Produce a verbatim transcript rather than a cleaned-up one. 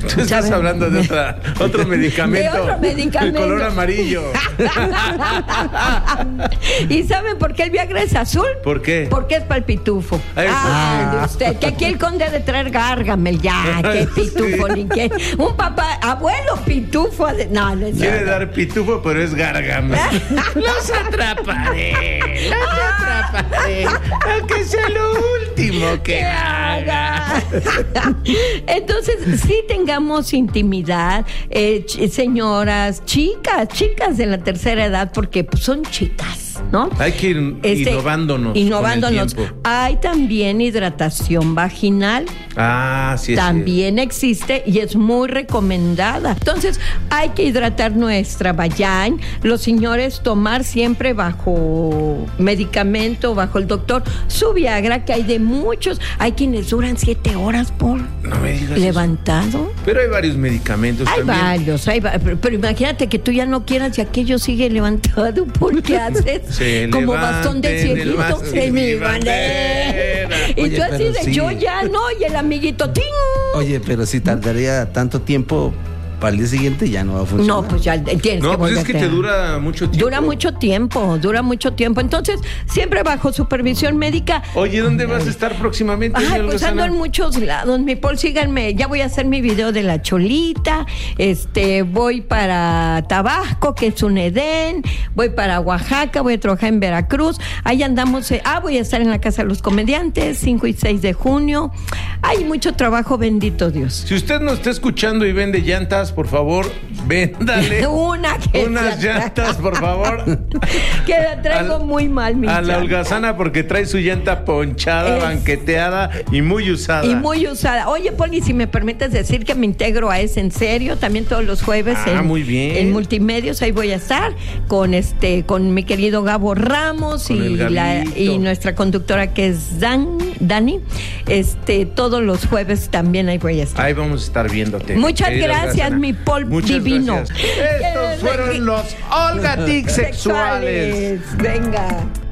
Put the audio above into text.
Tú estás ¿Saben? hablando de otra, otro medicamento. De otro medicamento. El color amarillo. ¿Y saben por qué el Viagra es azul? ¿Por qué? Porque es para el pitufo. Ay, Ah, ¿por de usted, que aquí el conde de traer Gargamel, ya, que pitufo, ni que. Un papá, abuelo pitufo. de- No, no es Quiere nada. dar pitufo, pero es Gargamel. Los atraparé. Los atraparé. Aunque sea lo último que haga. Entonces, sí tengamos intimidad, eh, ch- señoras, chicas, chicas de la tercera edad, porque pues, son chicas, ¿no? Hay que ir Este, innovándonos. Innovándonos. con el tiempo. Hay también hidratación vaginal. Ah, sí, sí. También existe y es muy recomendada. Entonces, hay que hidratar nuestra vagina. Los señores tomar siempre bajo medicamento, bajo el doctor, su Viagra, que hay de muchos. Hay quienes duran siete horas por No me digas eso. levantado. Pero hay varios medicamentos Hay también. varios, hay va- pero, pero imagínate que tú ya no quieras y aquello sigue levantado. ¿Por qué haces? Se Como bastón de levanten el cielito. mastro En mi mi bandera. bandera. Y Oye, tú así pero de sí. yo ya no, y el amiguito ¡ting! Oye, pero si tardaría tanto tiempo, para el día siguiente ya no va a funcionar. No, pues ya tienes No, que pues es que volverte te a- dura mucho tiempo. Dura mucho tiempo, dura mucho tiempo. Entonces, siempre bajo supervisión médica. Oye, ¿dónde vas a estar próximamente? Ay, señor pues Lozano? ando en muchos lados, mi Paul, síganme. Ya voy a hacer mi video de la Cholita. Este, voy para Tabasco, que es un Edén. Voy para Oaxaca, voy a trabajar en Veracruz. Ahí andamos. eh, ah, voy a estar en la Casa de los Comediantes, cinco y seis de junio. Hay mucho trabajo, bendito Dios. Si usted nos está escuchando y vende llantas, por favor, véndale Una que unas se atra- llantas, por favor. Que la traigo Al- muy mal, mi A la chava. holgazana porque trae su llanta ponchada, Es- banqueteada y muy usada. Y muy usada. Oye, Poli, si me permites decir que me integro a Es en Serio, también todos los jueves Ah, en, muy bien. en Multimedios, ahí voy a estar con este, con mi querido Gabo Ramos Con y, el la, Gabito. y nuestra conductora que es Dan, Dani. Este, todos los jueves también ahí voy a estar. Ahí vamos a estar viéndote. Muchas querida gracias, holgazana. mi Paul Muchas divino. gracias. Estos fueron los Olga Tic sexuales. Venga.